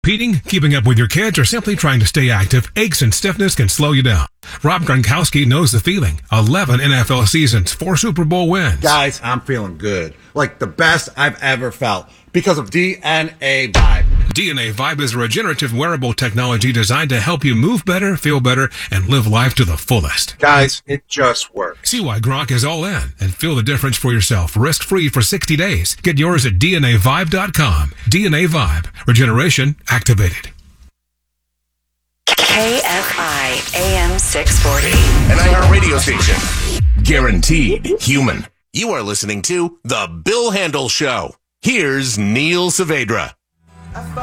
Competing, keeping up with your kids, or simply trying to stay active, aches and stiffness can slow you down. Rob Gronkowski knows the feeling. 11 NFL seasons, 4 Super Bowl wins. Guys, I'm feeling good. Like the best I've ever felt because of DNA Vibe. DNA Vibe is a regenerative wearable technology designed to help you move better, feel better, and live life to the fullest. Guys, it just works. See why Gronk is all in and feel the difference for yourself. Risk-free for 60 days. Get yours at DNAVibe.com. DNA Vibe. Regeneration activated. KFI AM 640. An iHeartRadio station. Guaranteed human. You are listening to The Bill Handel Show. Here's Neil Saavedra.